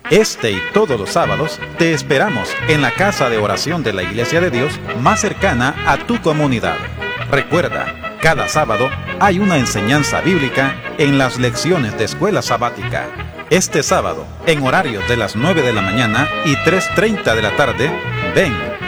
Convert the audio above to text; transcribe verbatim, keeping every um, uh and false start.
Este y todos los sábados te esperamos en la casa de oración de la Iglesia de Dios más cercana a tu comunidad. Recuerda, cada sábado hay una enseñanza bíblica en las lecciones de escuela sabática. Este sábado, en horarios de las nueve de la mañana y tres treinta de la tarde, ven